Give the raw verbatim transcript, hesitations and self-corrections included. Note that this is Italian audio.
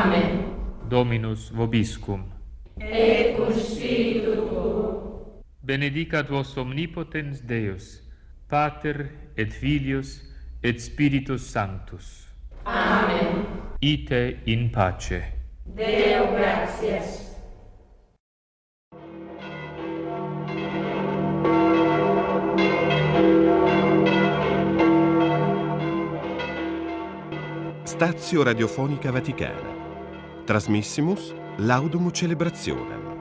Amen. Dominus vobiscum. Et cum spiritu tuo. Benedicat vos omnipotens Deus, Pater et Filius et Spiritus Sanctus. Amen. Ite in pace. Deo gratias. Stazio Radiofonica Vaticana. Trasmissimus Laudum Celebrationem.